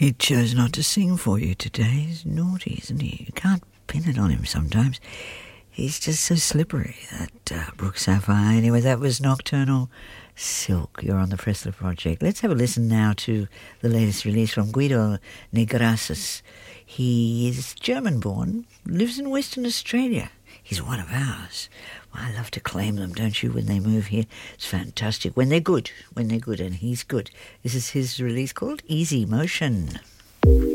He chose not to sing for you today. He's naughty, isn't he? You can't pin it on him sometimes. He's just so slippery, that Brooke Sapphire. Anyway, that was Nocturnal Silk. You're on the Pressler Project. Let's have a listen now to the latest release from Guido Negrassus. He is German-born, lives in Western Australia. He's one of ours. Well, I love to claim them, don't you, when they move here? It's fantastic. When they're good, and he's good. This is his release called Easy Motion.